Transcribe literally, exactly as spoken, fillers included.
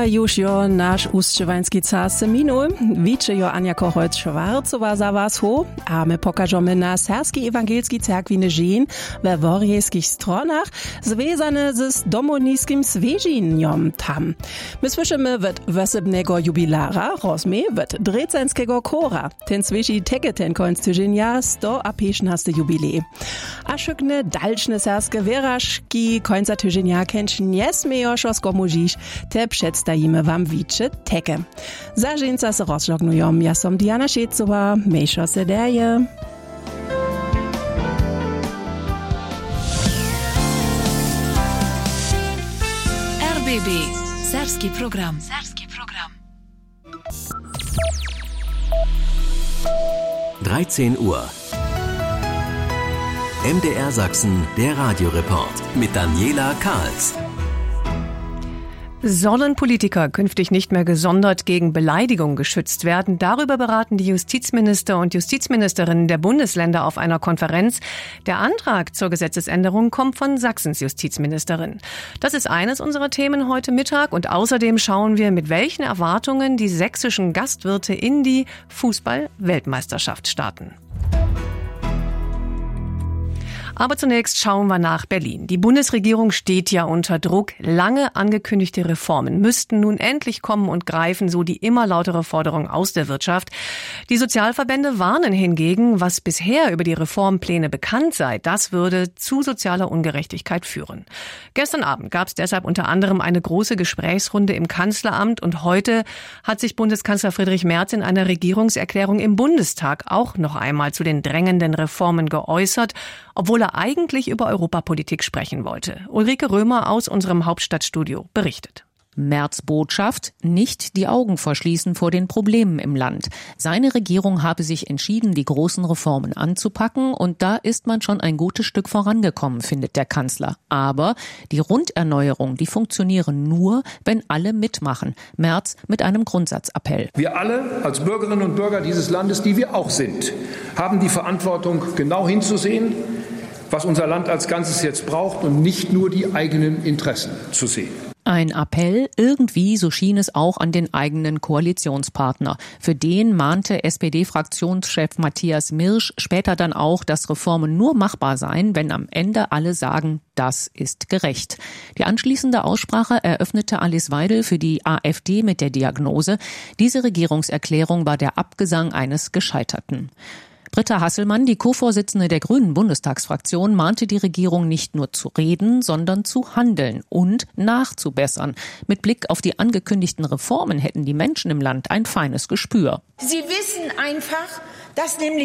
Chyba już jo nasz ustrzewański czas minął. Wicze jo Anja Kochoć-Schwarzowa za was ho, a my pokażemy na Serskiej Ewangelskiej Cerkwiny żen we worjeskich stronach związane z domoniskim svežinjom tam. My słyszymy wet wesebnego jubilara, rozmy wet drecenskiego kora. Ten sveži teke ten końc tygodnia sto a piętnasty jubilej. A szykne dalszne serskie wyrażki końca tygodnia kęcz nie smieją szoskomóż, te przedstawimy wam wicze teke. Za żeńca se rozżognują. Ja som Diana Šecowa, mejšo se deje. R B B, Serski program. Serski program. dreizehn Uhr. M D R Sachsen, der Radioreport mit Daniela Kahls. Sollen Politiker künftig nicht mehr gesondert gegen Beleidigung geschützt werden? Darüber beraten die Justizminister und Justizministerinnen der Bundesländer auf einer Konferenz. Der Antrag zur Gesetzesänderung kommt von Sachsens Justizministerin. Das ist eines unserer Themen heute Mittag und außerdem schauen wir, mit welchen Erwartungen die sächsischen Gastwirte in die Fußball-Weltmeisterschaft starten. Aber zunächst schauen wir nach Berlin. Die Bundesregierung steht ja unter Druck. Lange angekündigte Reformen müssten nun endlich kommen und greifen, so die immer lautere Forderung aus der Wirtschaft. Die Sozialverbände warnen hingegen, was bisher über die Reformpläne bekannt sei, das würde zu sozialer Ungerechtigkeit führen. Gestern Abend gab es deshalb unter anderem eine große Gesprächsrunde im Kanzleramt und heute hat sich Bundeskanzler Friedrich Merz in einer Regierungserklärung im Bundestag auch noch einmal zu den drängenden Reformen geäußert, obwohl er eigentlich über Europapolitik sprechen wollte. Ulrike Römer aus unserem Hauptstadtstudio berichtet. Merz' Botschaft: nicht die Augen verschließen vor den Problemen im Land. Seine Regierung habe sich entschieden, die großen Reformen anzupacken und da ist man schon ein gutes Stück vorangekommen, findet der Kanzler. Aber die Runderneuerung, die funktioniere nur, wenn alle mitmachen. Merz mit einem Grundsatzappell. Wir alle als Bürgerinnen und Bürger dieses Landes, die wir auch sind, haben die Verantwortung, genau hinzusehen, was unser Land als Ganzes jetzt braucht und nicht nur die eigenen Interessen zu sehen. Ein Appell, irgendwie, so schien es auch an den eigenen Koalitionspartner. Für den mahnte S P D-Fraktionschef Matthias Mirsch später dann auch, dass Reformen nur machbar seien, wenn am Ende alle sagen, das ist gerecht. Die anschließende Aussprache eröffnete Alice Weidel für die AfD mit der Diagnose: diese Regierungserklärung war der Abgesang eines Gescheiterten. Britta Hasselmann, die Co-Vorsitzende der Grünen Bundestagsfraktion, mahnte die Regierung nicht nur zu reden, sondern zu handeln und nachzubessern. Mit Blick auf die angekündigten Reformen hätten die Menschen im Land ein feines Gespür. Sie wissen einfach, dass nämlich